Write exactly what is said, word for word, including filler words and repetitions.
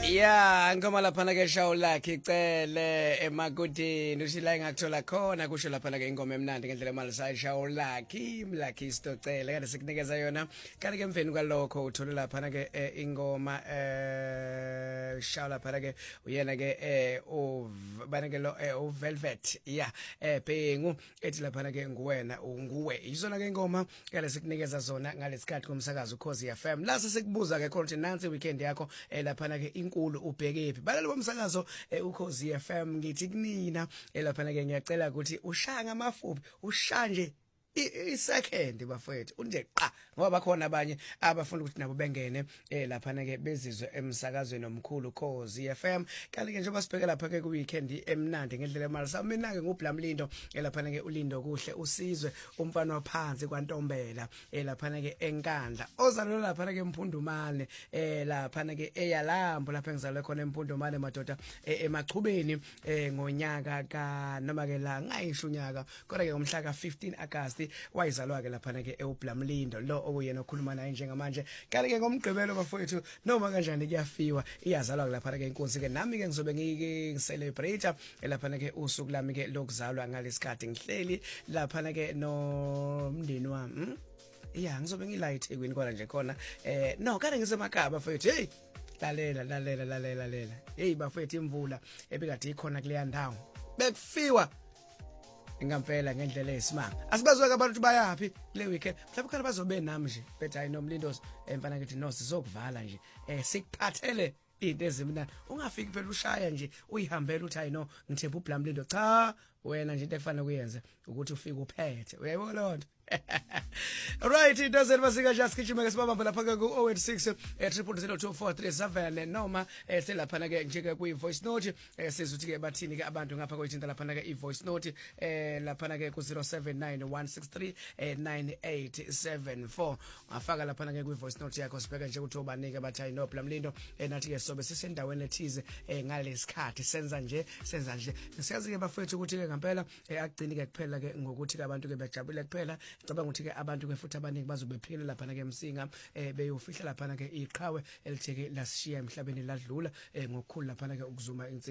Yeah, ngoma lapha ke show lakhe icele emakutini uthi la engakuthola khona kusho lapha ke ingoma emnandi ngendlela emali sayi show lakhe imlakhi istocele kade sikunikeza yona kanti ke emveni kwalokho uthola lapha ke ingoma eh show lapha ke uyena ke eh ubana ke lo u Velvet yeah eh Bhengu ethi lapha ke nguwena unguwe izona ke ingoma kade sikunikeza zona ngalesikhathi komsakazo Ukhozi F M la sesikubuza ke khona nansi weekend yakho lapha ke inkulu ubhekephi balali bomsakazo Ukhozi F M ngithi kunina lapha ke ngiyacela ukuthi ushanga amafubi ushanje isecond bafethu unje qa ngoba bakhona abanye abafuna ukuthi nabo bengene lapha ke bezizwe emsakazweni omkhulu Ukhozi F M kanti ke njengoba sibheke lapha ke ku weekend emnandi ngendlela emali sa mina ke ngublamlindo lapha ke ulindo kuhle usizwe umfana waphansi kwaNtombela lapha ke enkandla ozalwe lapha ke eMphundumane lapha ke eyalambo lapha engizalwe khona eMphundumane madoda emachubeni ngonyaka ka noma ke la ngayisho unyaka kodwa ke ngomhla ka fifteen August wayizalwa ke lapha ke eUblamlindo lo okuyena okhuluma naye njengamanje kanti ke ngomgqibelo bafowethu noma kanjani kuyafiwa iyazalwa lapha ke inkosi ke nami ke ngizobe ngike celebrate lapha ke usuku lami ke lokuzalwa ngalesikhathi ngihleli lapha ke nomndeni wami iya ngizobe ngila eThekwini kodwa nje khona eh no kanti ngisemakaba bafowethu hey lalela lalela lalela lalela hey bafowethu imvula ebikade ikhona kuleya ndawo bekufiwa ngampela ngendlela esimanga asibazwe ke abantu bayapi le weekend mhlawumbe khona bazobe nami nje bethu hayi nomlindosi emfana ngithi no sizokuvala nje eh sikuphathele into ezimnandi ungafiki phela ushaya nje uyihambela uthi hayi no ngithemba uBlamlindo cha wena nje into ekufanele kuyenze ukuthi ufike uphethe uyayibona lonto right it doesn't masika just kichima ke sibamba lapha ke ku zero eight six triple zero two four three seven noma selapha ke njeke ku voice note sizuthi ke bathini ke abantu ngapha kwethinta lapha ke i voice note lapha ke ku zero seven nine one six three nine eight seven four afaka lapha ke ku voice note yakho sibheka nje ukuthi obanike bathi hayi no Blamlindo nathi ke sobe sisendaweni ethize ngalesikhathi senza nje senza nje siyazi ke bafethu ukuthi ke ngempela agcini ke kuphela ke ngokuthi ke abantu ke bejabule kuphela ngicabanga ukuthi ke abantu ke futhi abaningi bazobe phila lapha ke emsinga beyofihla lapha ke iqhawe elitheke lasishiya emhlabeni ladlula ngokukhulu lapha ke ukuzuma